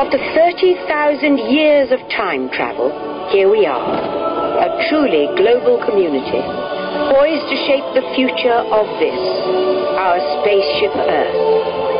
After 30,000 years of time travel, here we are, a truly global community, poised to shape the future of this, our spaceship Earth.